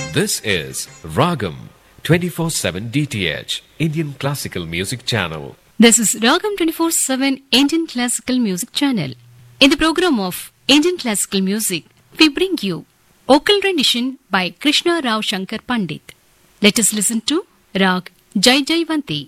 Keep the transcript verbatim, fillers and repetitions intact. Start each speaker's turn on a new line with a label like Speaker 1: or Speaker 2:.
Speaker 1: This is Ragam twenty-four seven D T H Indian Classical Music Channel.
Speaker 2: This is Ragam twenty-four seven Indian Classical Music Channel. In the program of Indian Classical Music, we bring you vocal rendition by Krishna Rao Shankar Pandit. Let us listen to Rag Jai Jaivanti.